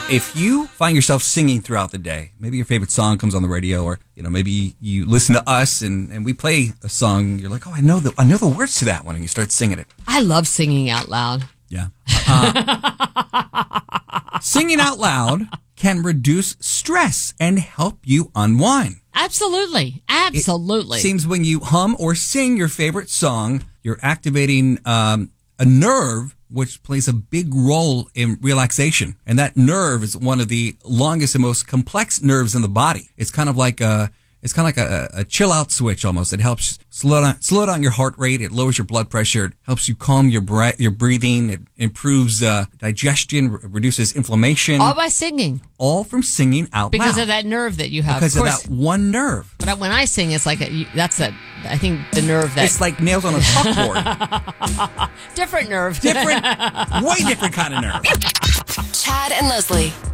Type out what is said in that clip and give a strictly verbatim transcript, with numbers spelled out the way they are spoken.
If you find yourself singing throughout the day, maybe your favorite song comes on the radio, or you know, maybe you listen to us and, and we play a song. You're like, oh, I know the I know the words to that one, and you start singing it. I love singing out loud. Yeah, uh, singing out loud can reduce stress and help you unwind. Absolutely, absolutely. It seems when you hum or sing your favorite song, you're activating um, a nerve which plays a big role in relaxation. And that nerve is one of the longest and most complex nerves in the body. It's kind of like a, it's kind of like a, a chill out switch almost. It helps slow down, slow down your heart rate. It lowers your blood pressure. It helps you calm your breath, your breathing. It improves uh, digestion, re- reduces inflammation. All by singing. All from singing out because loud. Because of that nerve that you have. Because of, of that one nerve. But when I sing, it's like, a, that's a, I think the nerve that... It's like nails on a chalkboard. Different nerve. Different, way different kind of nerve. Chad and Leslie.